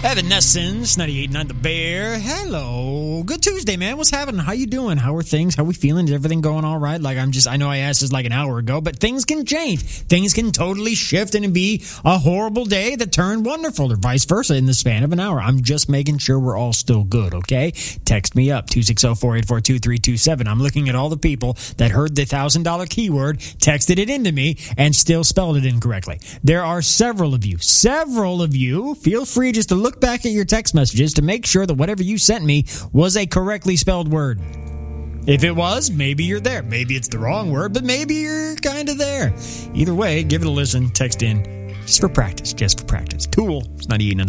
Evanescence, 98.9 The Bear. Hello. Good Tuesday, man. What's happening? How you doing? How are things? How we feeling? Is everything going all right? I know I asked this like an hour ago, but things can change. Things can totally shift and be a horrible day that turned wonderful, or vice versa in the span of an hour. I'm just making sure we're all still good, okay? Text me up, 260-484-2327. I'm looking at all the people that heard the $1,000 keyword, texted it into me, and still spelled it incorrectly. There are several of you. Feel free just to look back at your text messages to make sure that whatever you sent me was a correctly spelled word. If it was, maybe you're there. Maybe it's the wrong word, but maybe you're kind of there. Either way, give it a listen. Text in just for practice. Tool. It's 98.9 The